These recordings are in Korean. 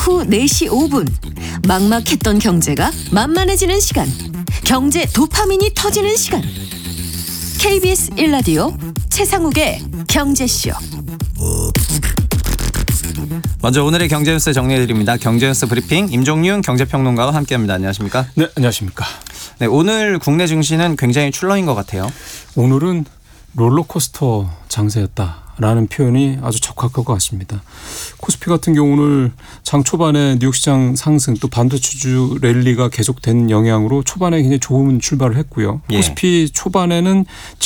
오후 4시 5분 막막했던 경제가 만만해지는 시간, 경제 도파민이 터지는 시간. KBS 1라디오 최상욱의 경제쇼. 먼저 오늘의 경제뉴스 정리해드립니다. 경제뉴스 브리핑 임종윤 경제평론가와 함께합니다. 안녕하십니까? 네, 안녕하십니까? 네, 오늘 국내 증시는 굉장히 출렁인 것 같아요. 오늘은 롤러코스터 장세였다라는 표현이 아주 적합할 것 같습니다. 코스피 같은 경우는 장 초반에 뉴욕 시장 상승 또 반도체주 랠리가 계속된 영향으로 초반에 굉장히 좋은 출발을 했고요. 코스피 초반에는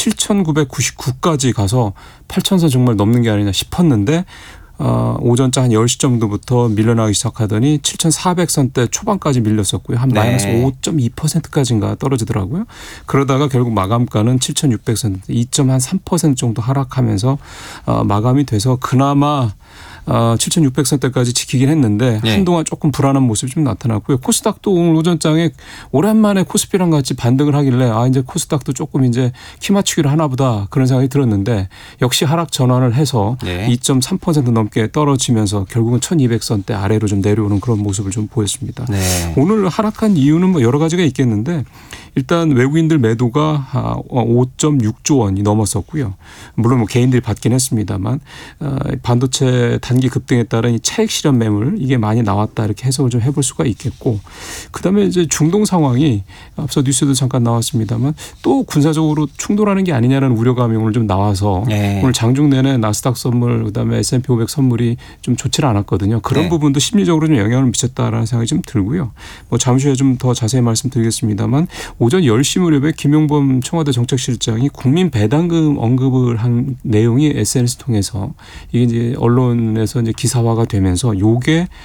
7,999까지 가서 8,000선 정말 넘는 게 아니냐 싶었는데 오전자 한 10시 정도부터 밀려나기 시작하더니 7,400선대 초반까지 밀렸었고요. 한 마이너스 5.2%까지인가 떨어지더라고요. 그러다가 결국 마감가는 7,600선 2.3% 정도 하락하면서 마감이 돼서 그나마 7,600선대까지 지키긴 했는데 한동안 조금 불안한 모습이 좀 나타났고요. 코스닥도 오늘 오전장에 오랜만에 코스피랑 같이 반등을 하길래 이제 코스닥도 조금 이제 키 맞추기를 하나 보다 그런 생각이 들었는데 역시 하락 전환을 해서 2.3% 넘게 떨어지면서 결국은 1,200선대 아래로 좀 내려오는 그런 모습을 좀 보였습니다. 오늘 하락한 이유는 뭐 여러 가지가 있겠는데 일단 외국인들 매도가 5.6조 원이 넘었었고요. 물론 뭐 개인들이 받긴 했습니다만 반도체 단기 급등에 따른 이 차익 실현 매물 이게 많이 나왔다 이렇게 해석을 좀 해볼 수가 있겠고 그다음에 이제 중동 상황이 앞서 뉴스도 잠깐 나왔습니다만 또 군사적으로 충돌하는 게 아니냐는 우려감이 오늘 좀 나와서 오늘 장중 내내 나스닥 선물 그다음에 S&P 500 선물이 좀 좋지는 않았거든요. 그런 부분도 심리적으로 좀 영향을 미쳤다라는 생각이 좀 들고요. 뭐 잠시 후에 좀 더 자세히 말씀드리겠습니다만 오전 10시 무렵에 김용범 청와대 정책실장이 국민 배당금 언급을 한 내용이 SNS 통해서 이게 이제 언론에서 이제 기사화가 되면서 요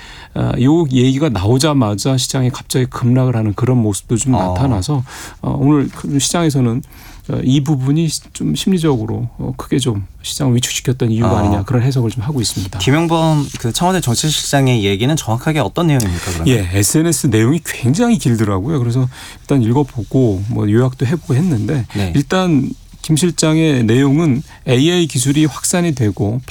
얘기가 나오자마자 시장이 갑자기 급락을 하는 그런 모습도 좀 나타나서 오늘 시장에서는 이 부분이 좀 심리적으로 크게 좀 시장을 위축시켰던 이유가 아니냐 그런 해석을 좀 하고 있습니다. 김용범 그 청와대 정책실장의 얘기는 정확하게 어떤 내용입니까? 그러면? SNS 내용이 굉장히 길더라고요. 그래서 일단 읽어보고 뭐 요약도 해보고 했는데 일단 김 실장의 내용은 AI 기술이 확산이 되고